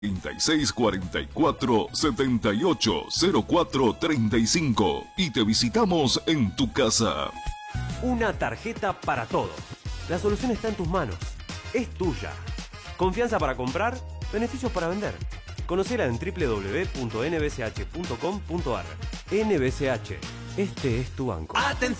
3644-780435 y te visitamos en tu casa. Una tarjeta para todo. La solución está en tus manos. Es tuya. Confianza para comprar, beneficios para vender. Conocela en www.nbsh.com.ar. NBCH. Este es tu banco. Atención.